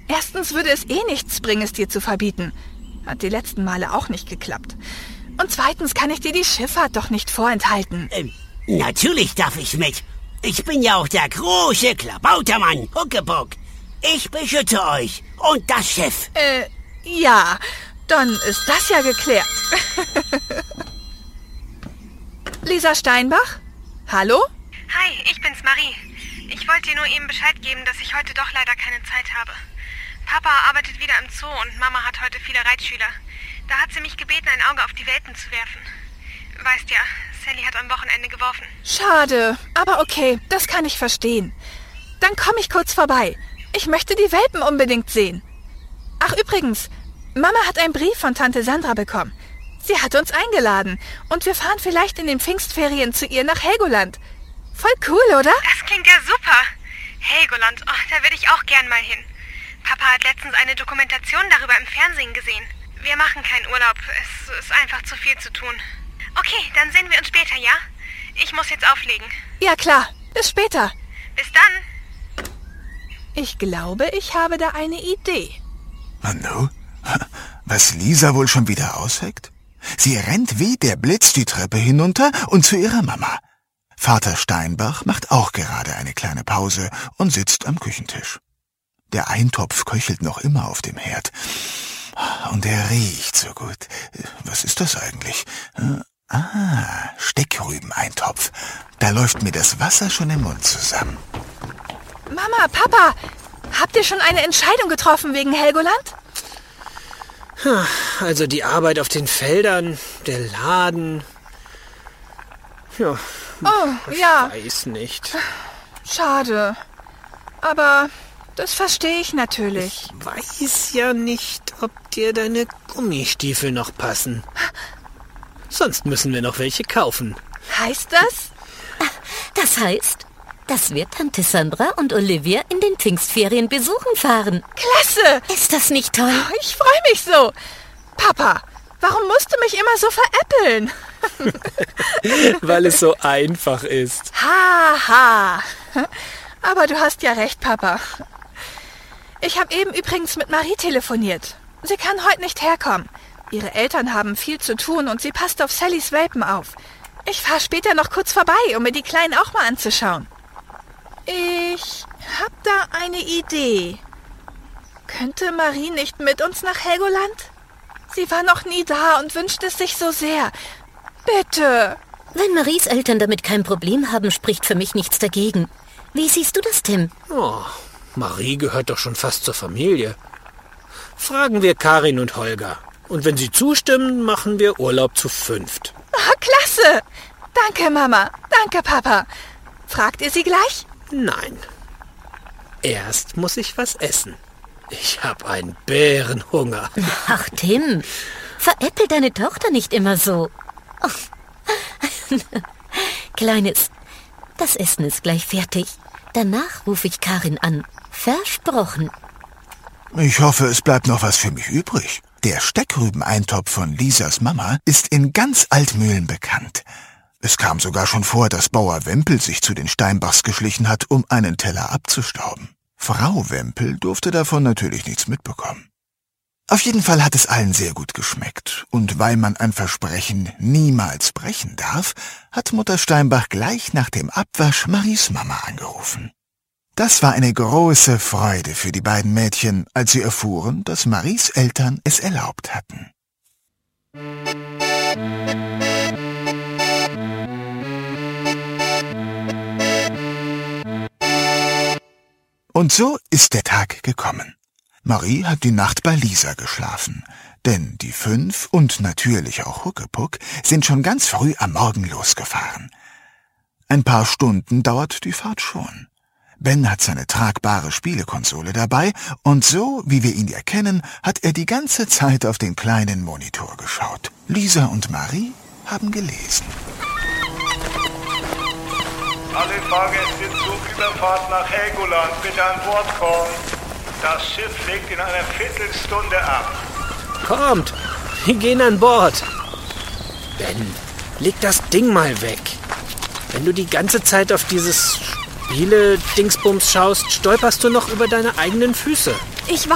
Erstens würde es nichts bringen, es dir zu verbieten. Hat die letzten Male auch nicht geklappt. Und zweitens kann ich dir die Schifffahrt doch nicht vorenthalten. Natürlich darf ich mit. Ich bin ja auch der große Klabautermann, Huckepuck. Ich beschütze euch und das Schiff. Ja, dann ist das ja geklärt. Lisa Steinbach? Hallo? Hi, ich bin's, Marie. Ich wollte dir nur eben Bescheid geben, dass ich heute doch leider keine Zeit habe. Papa arbeitet wieder im Zoo und Mama hat heute viele Reitschüler. Da hat sie mich gebeten, ein Auge auf die Welpen zu werfen. Weißt ja, Sally hat am Wochenende geworfen. Schade, aber okay, das kann ich verstehen. Dann komme ich kurz vorbei. Ich möchte die Welpen unbedingt sehen. Ach übrigens, Mama hat einen Brief von Tante Sandra bekommen. Sie hat uns eingeladen und wir fahren vielleicht in den Pfingstferien zu ihr nach Helgoland. Voll cool, oder? Das klingt ja super. Helgoland, da würde ich auch gern mal hin. Papa hat letztens eine Dokumentation darüber im Fernsehen gesehen. Wir machen keinen Urlaub, es ist einfach zu viel zu tun. Okay, dann sehen wir uns später, ja? Ich muss jetzt auflegen. Ja klar, bis später. Bis dann. Ich glaube, ich habe da eine Idee. Manu, was Lisa wohl schon wieder ausheckt? Sie rennt wie der Blitz die Treppe hinunter und zu ihrer Mama. Vater Steinbach macht auch gerade eine kleine Pause und sitzt am Küchentisch. Der Eintopf köchelt noch immer auf dem Herd. Und er riecht so gut. Was ist das eigentlich? Steckrübeneintopf. Da läuft mir das Wasser schon im Mund zusammen. Mama, Papa, habt ihr schon eine Entscheidung getroffen wegen Helgoland? Also die Arbeit auf den Feldern, der Laden. Ja. Oh, ja. Ich weiß nicht. Schade. Aber das verstehe ich natürlich. Ich weiß ja nicht, ob dir deine Gummistiefel noch passen. Sonst müssen wir noch welche kaufen. Heißt das? Das heißt, dass wir Tante Sandra und Olivia in den Pfingstferien besuchen fahren. Klasse! Ist das nicht toll? Oh, ich freue mich so. Papa, warum musst du mich immer so veräppeln? Weil es so einfach ist. Ha. Aber du hast ja recht, Papa. Ich habe eben übrigens mit Marie telefoniert. Sie kann heute nicht herkommen. Ihre Eltern haben viel zu tun und sie passt auf Sallys Welpen auf. Ich fahre später noch kurz vorbei, um mir die Kleinen auch mal anzuschauen. Ich hab da eine Idee. Könnte Marie nicht mit uns nach Helgoland? Sie war noch nie da und wünscht es sich so sehr. Bitte. Wenn Maries Eltern damit kein Problem haben, spricht für mich nichts dagegen. Wie siehst du das, Tim? Oh, Marie gehört doch schon fast zur Familie. Fragen wir Karin und Holger. Und wenn sie zustimmen, machen wir Urlaub zu 5. Oh, klasse. Danke, Mama. Danke, Papa. Fragt ihr sie gleich? Nein. Erst muss ich was essen. Ich habe einen Bärenhunger. Ach, Tim, veräppel deine Tochter nicht immer so. Oh. Kleines, das Essen ist gleich fertig. Danach rufe ich Karin an. Versprochen. Ich hoffe, es bleibt noch was für mich übrig. Der Steckrübeneintopf von Lisas Mama ist in ganz Altmühlen bekannt. Es kam sogar schon vor, dass Bauer Wempel sich zu den Steinbachs geschlichen hat, um einen Teller abzustauben. Frau Wempel durfte davon natürlich nichts mitbekommen. Auf jeden Fall hat es allen sehr gut geschmeckt. Und weil man ein Versprechen niemals brechen darf, hat Mutter Steinbach gleich nach dem Abwasch Maries Mama angerufen. Das war eine große Freude für die beiden Mädchen, als sie erfuhren, dass Maries Eltern es erlaubt hatten. Und so ist der Tag gekommen. Marie hat die Nacht bei Lisa geschlafen, denn die 5 und natürlich auch Huckepuck sind schon ganz früh am Morgen losgefahren. Ein paar Stunden dauert die Fahrt schon. Ben hat seine tragbare Spielekonsole dabei und so, wie wir ihn erkennen, hat er die ganze Zeit auf den kleinen Monitor geschaut. Lisa und Marie haben gelesen. Alle Fahrgäste Zugüberfahrt nach Helgoland, bitte an Bord kommen. Das Schiff legt in einer Viertelstunde ab. Kommt, wir gehen an Bord. Ben, leg das Ding mal weg. Wenn du die ganze Zeit auf dieses Spiele-Dingsbums schaust, stolperst du noch über deine eigenen Füße. Ich